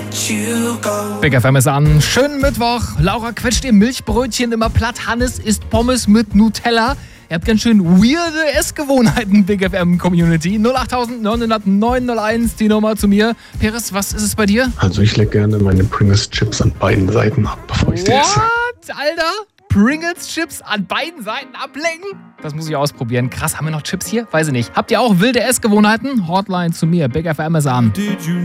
Big FM ist an. Schönen Mittwoch. Laura quetscht ihr Milchbrötchen immer platt. Hannes isst Pommes mit Nutella. Ihr habt ganz schön weirde Essgewohnheiten, Big FM Community. 08900 die Nummer zu mir. Peres, was ist es bei dir? Also ich lecke gerne meine Pringles Chips an beiden Seiten ab, bevor ich sie esse. What, Alter? Pringles Chips an beiden Seiten ablenken? Das muss ich ausprobieren. Krass, haben wir noch Chips hier? Weiß ich nicht. Habt ihr auch wilde Essgewohnheiten? Hotline zu mir. Big FM ist an.